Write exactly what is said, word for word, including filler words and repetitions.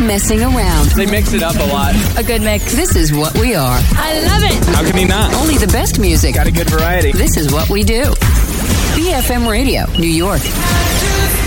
messing around. They mix it up a lot. A good mix. This is what we are. I love it. How can he not? Only the best music. Got a good variety. This is what we do. B F M Radio, New York.